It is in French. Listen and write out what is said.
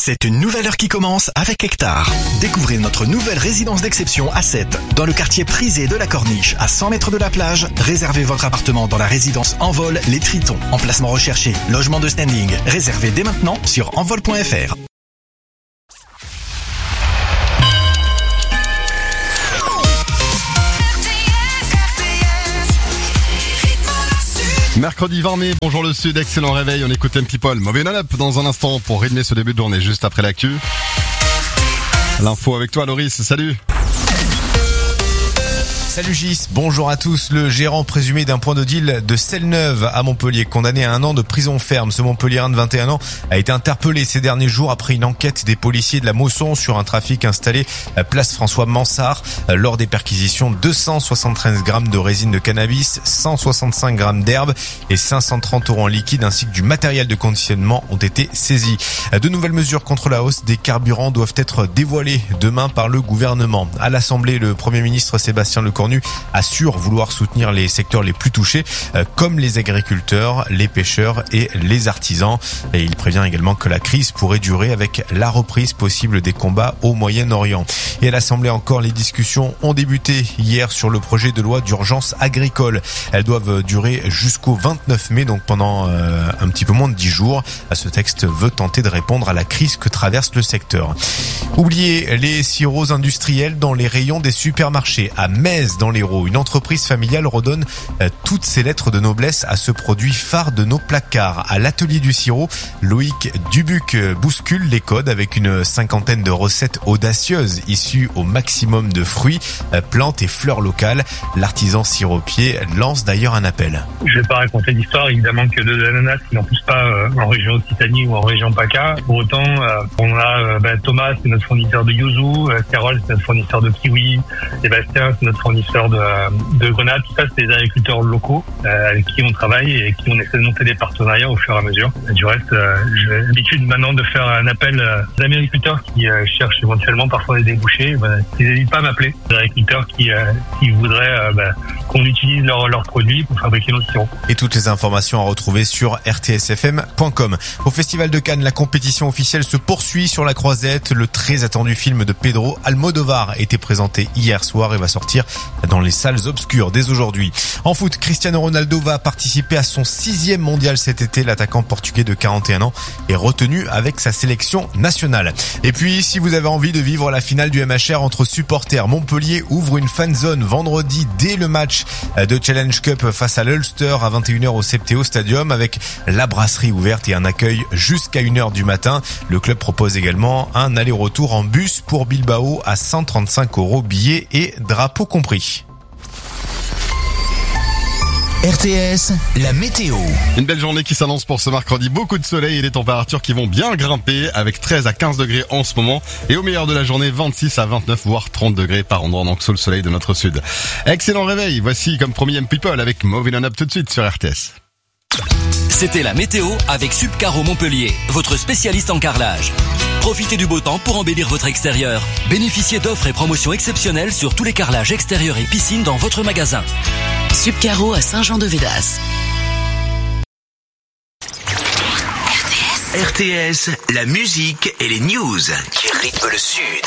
C'est une nouvelle heure qui commence avec Hectare. Découvrez notre nouvelle résidence d'exception à 7, dans le quartier prisé de la Corniche, à 100 mètres de la plage. Réservez votre appartement dans la résidence Envol Les Tritons. Emplacement recherché, logement de standing. Réservez dès maintenant sur envol.fr. Mercredi 20 mai, bonjour le Sud, excellent réveil, on écoute M-People, Moving On Up dans un instant pour rythmer ce début de journée juste après l'actu. L'info avec toi Loris, salut. Salut Gis, bonjour à tous. Le gérant présumé d'un point de deal de Selle-Neuve à Montpellier, condamné à 1 an de prison ferme. Ce Montpelliérain de 21 ans a été interpellé ces derniers jours après une enquête des policiers de la Mosson sur un trafic installé à place François Mansart. Lors des perquisitions, 273 grammes de résine de cannabis, 165 grammes d'herbe et 530 € en liquide ainsi que du matériel de conditionnement ont été saisis. De nouvelles mesures contre la hausse des carburants doivent être dévoilées demain par le gouvernement. À l'Assemblée, le Premier ministre Sébastien Lecornu assure vouloir soutenir les secteurs les plus touchés comme les agriculteurs, les pêcheurs et les artisans. Et il prévient également que la crise pourrait durer avec la reprise possible des combats au Moyen-Orient. Et à l'Assemblée encore, les discussions ont débuté hier sur le projet de loi d'urgence agricole. Elles doivent durer jusqu'au 29 mai, donc pendant un petit peu moins de 10 jours. Ce texte veut tenter de répondre à la crise que traverse le secteur. Oubliez les sirops industriels dans les rayons des supermarchés. À Metz, dans l'Hérault, une entreprise familiale redonne toutes ses lettres de noblesse à ce produit phare de nos placards. À l'atelier du sirop, Loïc Dubuc bouscule les codes avec une cinquantaine de recettes audacieuses issues au maximum de fruits, plantes et fleurs locales. L'artisan siropier lance d'ailleurs un appel. Je vais pas raconter l'histoire, évidemment, que de l'ananas qui n'en pousse pas en région Occitanie ou en région PACA. Pour autant, on a Thomas, c'est notre fournisseur de yuzu, Carole, c'est notre fournisseur de kiwi, Sébastien, c'est notre fournisseur de grenades. Tout ça, c'est des agriculteurs locaux avec qui on travaille et qui on essaie de monter des partenariats au fur et à mesure. Du reste, j'ai l'habitude maintenant de faire un appel aux agriculteurs qui cherchent éventuellement parfois des débouchés. Ils n'hésitent pas à m'appeler. Des agriculteurs qui voudraient qu'on utilise leurs produits pour fabriquer nos sirops. Et toutes les informations à retrouver sur rtsfm.com. Au Festival de Cannes, la compétition officielle se poursuit sur la Croisette. Le très attendu film de Pedro Almodóvar a été présenté hier soir et va sortir dans les salles obscures dès aujourd'hui. En foot, Cristiano Ronaldo va participer à son 6e mondial cet été. L'attaquant portugais de 41 ans est retenu avec sa sélection nationale. Et puis, si vous avez envie de vivre la finale du MHR entre supporters, Montpellier ouvre une fan zone vendredi dès le match de Challenge Cup face à l'Ulster à 21h au Septéo Stadium avec la brasserie ouverte et un accueil jusqu'à 1h du matin. Le club propose également un aller-retour en bus pour Bilbao à 135 €, billets et drapeaux compris. RTS, la météo. Une belle journée qui s'annonce pour ce mercredi, beaucoup de soleil et des températures qui vont bien grimper avec 13 à 15 degrés en ce moment et au meilleur de la journée 26 à 29 voire 30 degrés par endroit donc sous le soleil de notre sud. Excellent réveil, voici comme promis M-People avec Moving On Up tout de suite sur RTS. C'était la météo avec Subcaro Montpellier, votre spécialiste en carrelage. Profitez du beau temps pour embellir votre extérieur. Bénéficiez d'offres et promotions exceptionnelles sur tous les carrelages extérieurs et piscines dans votre magasin. Subcaro à Saint-Jean-de-Védas. RTS, la musique et les news qui rythment le Sud.